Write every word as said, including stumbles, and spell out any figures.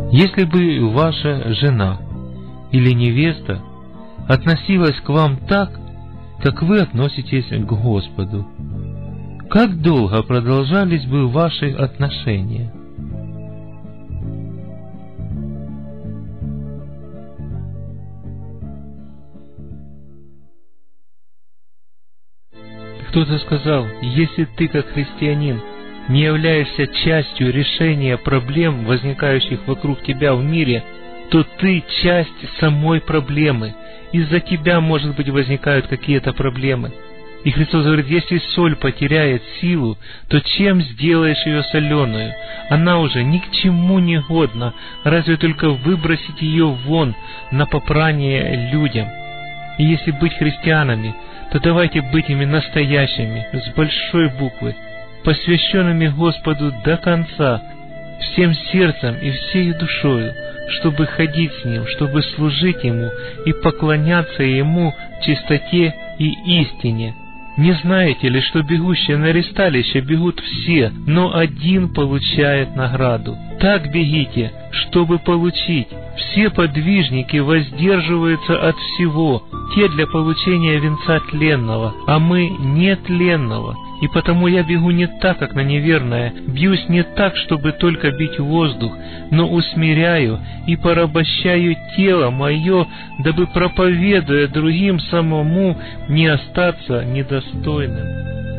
Если бы ваша жена или невеста относилась к вам так, как вы относитесь к Господу, как долго продолжались бы ваши отношения? Кто-то сказал, если ты как христианин не являешься частью решения проблем, возникающих вокруг тебя в мире, то ты часть самой проблемы. Из-за тебя, может быть, возникают какие-то проблемы. И Христос говорит, если соль потеряет силу, то чем сделаешь ее соленую? Она уже ни к чему не годна, разве только выбросить ее вон на попрание людям. И если быть христианами, то давайте быть ими настоящими, с большой буквы, посвященными Господу до конца, всем сердцем и всей душою, чтобы ходить с Ним, чтобы служить Ему и поклоняться Ему в чистоте и истине. Не знаете ли, что бегущие на ристалище бегут все, но один получает награду? Так бегите, чтобы получить. Все подвижники воздерживаются от всего, те для получения венца тленного, а мы нетленного. И потому я бегу не так, как на неверное, бьюсь не так, чтобы только бить воздух, но усмиряю и порабощаю тело мое, дабы, проповедуя другим, самому не остаться недостойным.